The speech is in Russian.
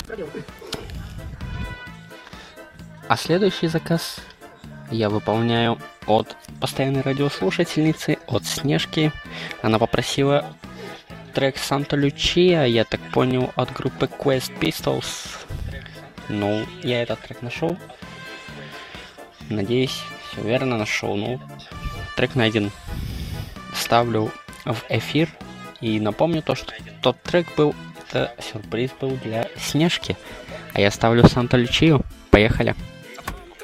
А следующий заказ я выполняю от постоянной радиослушательницы, от Снежки. Она попросила трек Санта Лючия, я так понял, от группы Quest Pistols. Ну, я этот трек нашел. Надеюсь, все верно нашел. Ну, трек найден. Ставлю в эфир. И напомню то, что тот трек был, это сюрприз был для Снежки. А я ставлю Санта Лючию. Поехали.